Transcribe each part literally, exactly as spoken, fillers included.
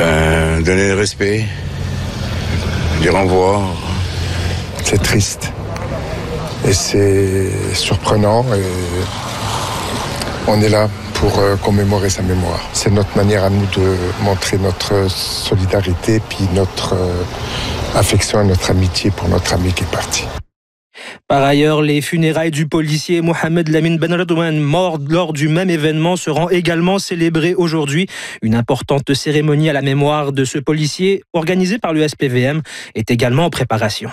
Ben, donner le respect, dire au revoir. C'est triste. Et c'est surprenant. Et on est là pour commémorer sa mémoire. C'est notre manière à nous de montrer notre solidarité puis notre affection et notre amitié pour notre ami qui est parti. Par ailleurs, les funérailles du policier Mohamed Lamine Ben Redouane, mort lors du même événement, seront également célébrées aujourd'hui. Une importante cérémonie à la mémoire de ce policier, organisée par l'U S P V M, est également en préparation.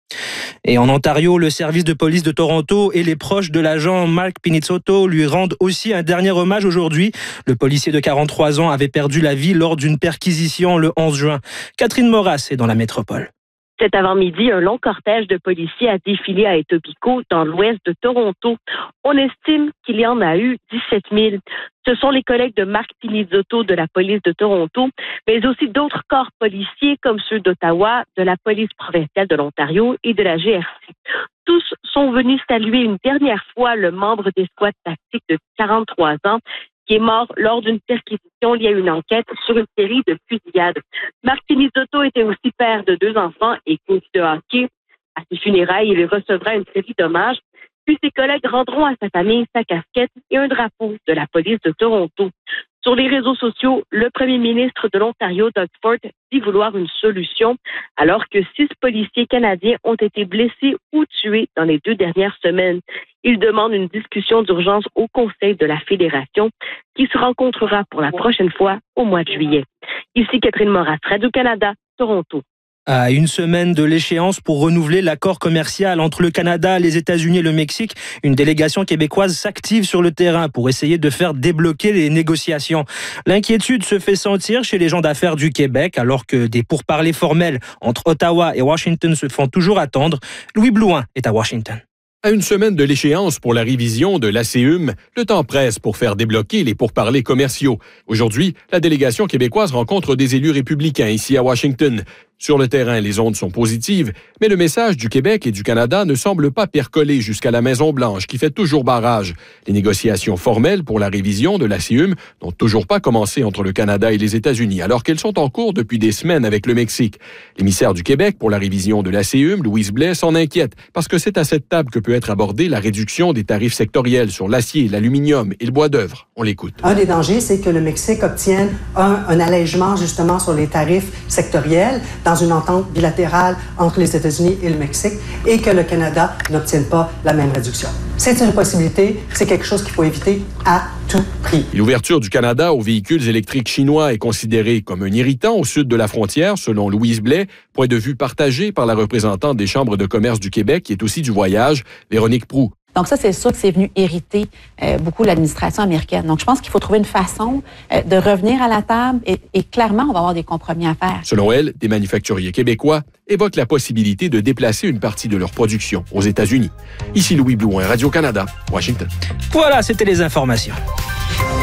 Et en Ontario, le service de police de Toronto et les proches de l'agent Mark Pinizzotto lui rendent aussi un dernier hommage aujourd'hui. Le policier de quarante-trois ans avait perdu la vie lors d'une perquisition le onze juin. Catherine Moras est dans la métropole. Cet avant-midi, un long cortège de policiers a défilé à Etobicoke, dans l'ouest de Toronto. On estime qu'il y en a eu dix-sept mille. Ce sont les collègues de Mark Pinizzotto de la police de Toronto, mais aussi d'autres corps policiers comme ceux d'Ottawa, de la police provinciale de l'Ontario et de la G R C. Tous sont venus saluer une dernière fois le membre des squads tactiques de quarante-trois ans qui est mort lors d'une perquisition liée à une enquête sur une série de fusillades. Mark Pinizzotto était aussi père de deux enfants et coach de hockey. À ses funérailles, il recevra une série d'hommages. Puis ses collègues rendront à sa famille sa casquette et un drapeau de la police de Toronto. Sur les réseaux sociaux, le premier ministre de l'Ontario, Doug Ford, dit vouloir une solution, alors que six policiers canadiens ont été blessés ou tués dans les deux dernières semaines. Il demande une discussion d'urgence au Conseil de la Fédération, qui se rencontrera pour la prochaine fois au mois de juillet. Ici Catherine Moras, Radio-Canada, Toronto. À une semaine de l'échéance pour renouveler l'accord commercial entre le Canada, les États-Unis et le Mexique, une délégation québécoise s'active sur le terrain pour essayer de faire débloquer les négociations. L'inquiétude se fait sentir chez les gens d'affaires du Québec, alors que des pourparlers formels entre Ottawa et Washington se font toujours attendre. Louis Blouin est à Washington. À une semaine de l'échéance pour la révision de l'A C U M, le temps presse pour faire débloquer les pourparlers commerciaux. Aujourd'hui, la délégation québécoise rencontre des élus républicains ici à Washington. Sur le terrain, les ondes sont positives, mais le message du Québec et du Canada ne semble pas percoler jusqu'à la Maison-Blanche, qui fait toujours barrage. Les négociations formelles pour la révision de l'A C U M n'ont toujours pas commencé entre le Canada et les États-Unis, alors qu'elles sont en cours depuis des semaines avec le Mexique. L'émissaire du Québec pour la révision de l'A C U M, Louise Blais, s'en inquiète, parce que c'est à cette table que peut être abordée la réduction des tarifs sectoriels sur l'acier, l'aluminium et le bois d'œuvre. On l'écoute. Un des dangers, c'est que le Mexique obtienne un, un allègement justement sur les tarifs sectoriels dans une entente bilatérale entre les États-Unis et le Mexique et que le Canada n'obtienne pas la même réduction. C'est une possibilité, c'est quelque chose qu'il faut éviter à tout prix. L'ouverture du Canada aux véhicules électriques chinois est considérée comme un irritant au sud de la frontière, selon Louise Blais, point de vue partagé par la représentante des chambres de commerce du Québec, qui est aussi du voyage, Véronique Proulx. Donc ça, c'est sûr que c'est venu irriter euh, beaucoup l'administration américaine. Donc je pense qu'il faut trouver une façon euh, de revenir à la table et, et clairement, on va avoir des compromis à faire. Selon elle, des manufacturiers québécois évoquent la possibilité de déplacer une partie de leur production aux États-Unis. Ici Louis Blouin, Radio-Canada, Washington. Voilà, c'était les informations.